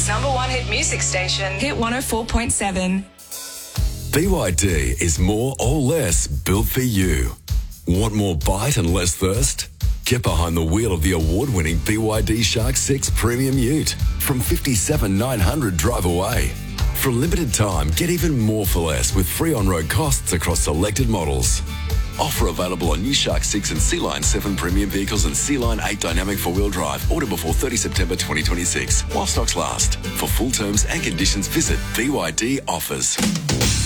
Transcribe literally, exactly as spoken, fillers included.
Sydney's number one hit music station, Hit one oh four point seven. B Y D is more or less built for you. Want more bite and less thirst? Get behind the wheel of the award-winning B Y D Shark six Premium Ute from fifty-seven thousand nine hundred drive away. For a limited time, get even more for less with free on-road costs across selected models. Offer available on new Shark six and Sea Line seven premium vehicles and Sea Line eight dynamic four-wheel drive. Order before thirtieth September twenty twenty-six while stocks last. For full terms and conditions, visit B Y D Offers.